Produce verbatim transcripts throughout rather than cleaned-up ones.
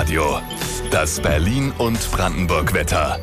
Radio. Das Berlin- und Brandenburg-Wetter.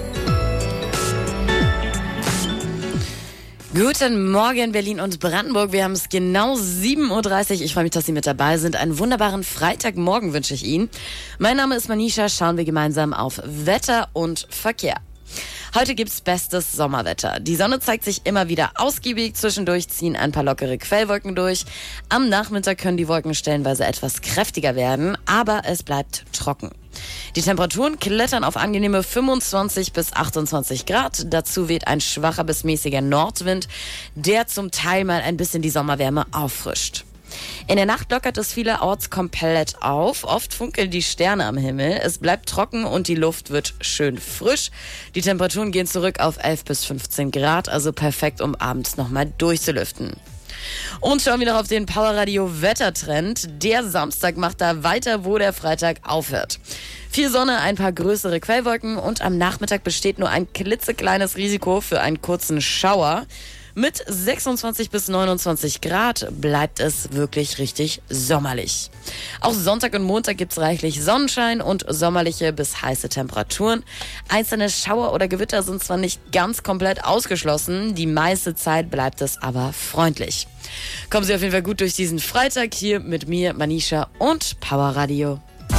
Guten Morgen, Berlin und Brandenburg. Wir haben es genau sieben Uhr dreißig. Ich freue mich, dass Sie mit dabei sind. Einen wunderbaren Freitagmorgen wünsche ich Ihnen. Mein Name ist Manisha. Schauen wir gemeinsam auf Wetter und Verkehr. Heute gibt's bestes Sommerwetter. Die Sonne zeigt sich immer wieder ausgiebig. Zwischendurch ziehen ein paar lockere Quellwolken durch. Am Nachmittag können die Wolken stellenweise etwas kräftiger werden, aber es bleibt trocken. Die Temperaturen klettern auf angenehme fünfundzwanzig bis achtundzwanzig Grad. Dazu weht ein schwacher bis mäßiger Nordwind, der zum Teil mal ein bisschen die Sommerwärme auffrischt. In der Nacht lockert es vielerorts komplett auf. Oft funkeln die Sterne am Himmel. Es bleibt trocken und die Luft wird schön frisch. Die Temperaturen gehen zurück auf elf bis fünfzehn Grad, also perfekt, um abends nochmal durchzulüften. Und schauen wir noch auf den Powerradio Wettertrend. Der Samstag macht da weiter, wo der Freitag aufhört. Viel Sonne, ein paar größere Quellwolken und am Nachmittag besteht nur ein klitzekleines Risiko für einen kurzen Schauer. Mit sechsundzwanzig bis neunundzwanzig Grad bleibt es wirklich richtig sommerlich. Auch Sonntag und Montag gibt's reichlich Sonnenschein und sommerliche bis heiße Temperaturen. Einzelne Schauer oder Gewitter sind zwar nicht ganz komplett ausgeschlossen, die meiste Zeit bleibt es aber freundlich. Kommen Sie auf jeden Fall gut durch diesen Freitag hier mit mir, Manisha und Powerradio.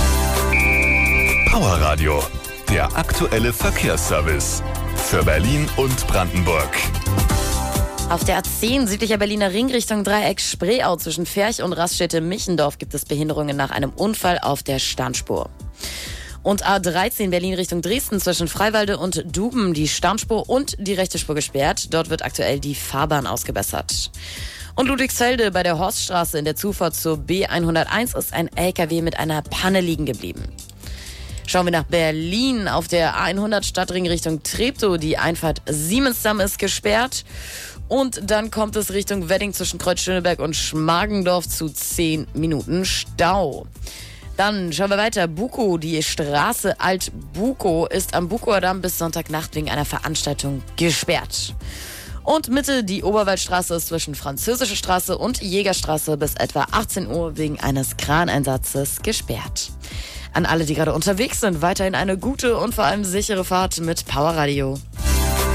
Powerradio, der aktuelle Verkehrsservice für Berlin und Brandenburg. Auf der A zehn südlicher Berliner Ring Richtung Dreieck Spreeau zwischen Ferch und Raststätte-Michendorf gibt es Behinderungen nach einem Unfall auf der Standspur. Und A dreizehn Berlin Richtung Dresden zwischen Freiwalde und Duben die Standspur und die rechte Spur gesperrt. Dort wird aktuell die Fahrbahn ausgebessert. Und Ludwigsfelde bei der Horststraße in der Zufahrt zur B hunderteins ist ein L K W mit einer Panne liegen geblieben. Schauen wir nach Berlin. Auf der A hundert Stadtring Richtung Treptow. Die Einfahrt Siemensdamm ist gesperrt. Und dann kommt es Richtung Wedding zwischen Kreuz-Schöneberg und Schmargendorf zu zehn Minuten Stau. Dann schauen wir weiter. Bukow, die Straße Alt-Bukow ist am Bukower Damm bis Sonntagnacht wegen einer Veranstaltung gesperrt. Und Mitte, die Oberwaldstraße ist zwischen Französische Straße und Jägerstraße bis etwa achtzehn Uhr wegen eines Kraneinsatzes gesperrt. An alle, die gerade unterwegs sind, weiterhin eine gute und vor allem sichere Fahrt mit Powerradio.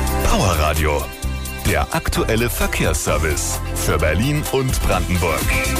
Powerradio, der aktuelle Verkehrsservice für Berlin und Brandenburg.